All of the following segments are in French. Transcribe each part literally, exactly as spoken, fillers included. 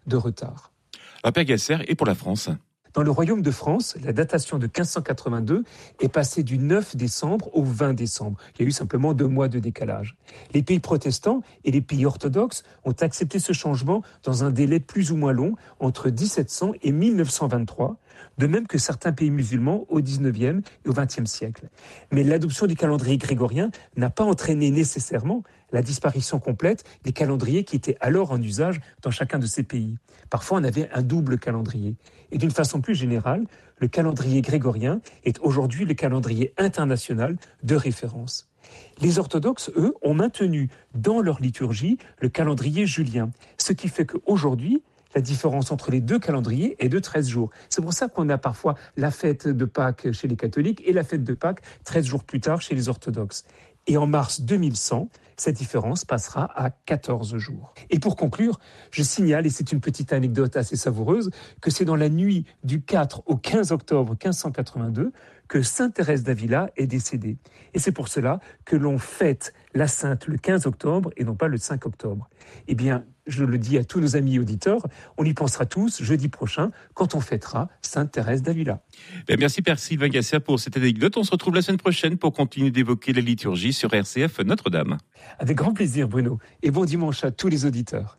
de retard. Alors Père Gasser, et pour la France ? Dans le royaume de France, la datation de quinze cent quatre-vingt-deux est passée du neuf décembre au vingt décembre. Il y a eu simplement deux mois de décalage. Les pays protestants et les pays orthodoxes ont accepté ce changement dans un délai plus ou moins long, entre dix-sept cents et mille neuf cent vingt-trois, de même que certains pays musulmans au dix-neuvième et au vingtième siècle. Mais l'adoption du calendrier grégorien n'a pas entraîné nécessairement la disparition complète des calendriers qui étaient alors en usage dans chacun de ces pays. Parfois, on avait un double calendrier. Et d'une façon plus générale, le calendrier grégorien est aujourd'hui le calendrier international de référence. Les orthodoxes, eux, ont maintenu dans leur liturgie le calendrier julien, ce qui fait qu'aujourd'hui, la différence entre les deux calendriers est de treize jours. C'est pour ça qu'on a parfois la fête de Pâques chez les catholiques et la fête de Pâques treize jours plus tard chez les orthodoxes. Et en mars deux mille cent, cette différence passera à quatorze jours. Et pour conclure, je signale, et c'est une petite anecdote assez savoureuse, que c'est dans la nuit du quatre au quinze octobre quinze cent quatre-vingt-deux que sainte Thérèse d'Avila est décédée. Et c'est pour cela que l'on fête la sainte le quinze octobre et non pas le cinq octobre. Eh bien, je le dis à tous nos amis auditeurs, on y pensera tous jeudi prochain quand on fêtera sainte Thérèse d'Avila. Bien, merci Père Sylvain Gasser pour cette anecdote. On se retrouve la semaine prochaine pour continuer d'évoquer la liturgie sur R C F Notre-Dame. Avec grand plaisir Bruno, et bon dimanche à tous les auditeurs.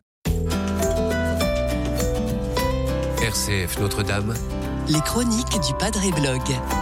R C F Notre-Dame. Les chroniques du Padre Blog.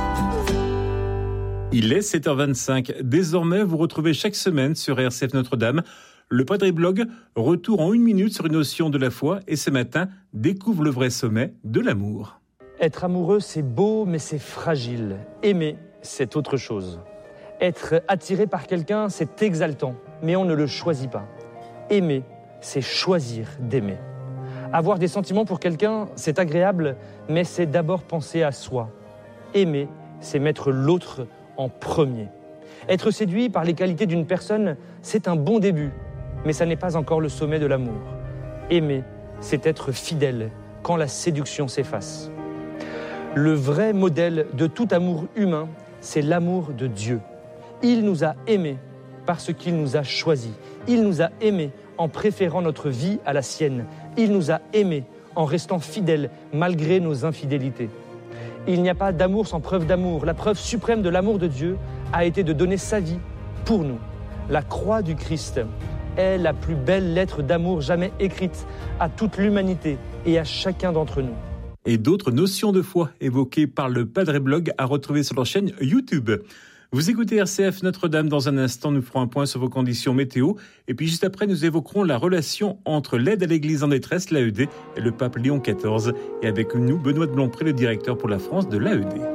Il est sept heures vingt-cinq. Désormais, vous retrouvez chaque semaine sur R C F Notre-Dame le Padre Blog, retour en une minute sur une notion de la foi. Et ce matin, découvre le vrai sommet de l'amour. Être amoureux, c'est beau, mais c'est fragile. Aimer, c'est autre chose. Être attiré par quelqu'un, c'est exaltant, mais on ne le choisit pas. Aimer, c'est choisir d'aimer. Avoir des sentiments pour quelqu'un, c'est agréable, mais c'est d'abord penser à soi. Aimer, c'est mettre l'autre en premier. Être séduit par les qualités d'une personne, c'est un bon début, mais ça n'est pas encore le sommet de l'amour. Aimer, c'est être fidèle quand la séduction s'efface. Le vrai modèle de tout amour humain, c'est l'amour de Dieu. Il nous a aimés parce qu'il nous a choisis. Il nous a aimés en préférant notre vie à la sienne. Il nous a aimés en restant fidèles malgré nos infidélités. Il n'y a pas d'amour sans preuve d'amour. La preuve suprême de l'amour de Dieu a été de donner sa vie pour nous. La croix du Christ est la plus belle lettre d'amour jamais écrite à toute l'humanité et à chacun d'entre nous. Et d'autres notions de foi évoquées par le Padre Blog à retrouver sur leur chaîne YouTube. Vous écoutez R C F Notre-Dame. Dans un instant, nous ferons un point sur vos conditions météo. Et puis juste après, nous évoquerons la relation entre l'aide à l'Église en détresse, l'A E D, et le pape Léon quatorze. Et avec nous, Benoît de Blancpré, le directeur pour la France de l'A E D.